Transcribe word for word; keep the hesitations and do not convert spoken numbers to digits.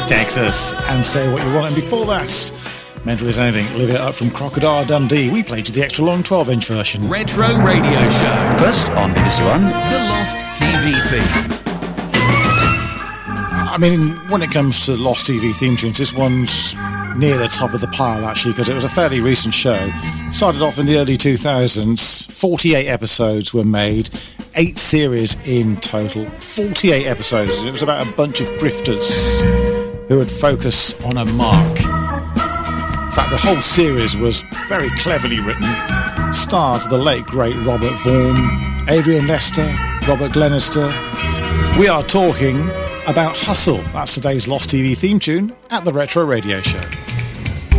Texas, and Say What You Want. And before that, Mental As Anything, Live It Up from Crocodile Dundee. We played you the extra long twelve inch version. Retro Radio Show. First on B B C One, The Lost T V Theme. I mean, when it comes to Lost T V theme tunes, this one's near the top of the pile, actually, because it was a fairly recent show. Started off in the early two thousands. forty-eight episodes were made. Eight series in total. forty-eight episodes. It was about a bunch of grifters who would focus on a mark. In fact, the whole series was very cleverly written. Starred the late, great Robert Vaughan, Adrian Lester, Robert Glenister. We are talking about Hustle. That's today's Lost T V theme tune at the Retro Radio Show.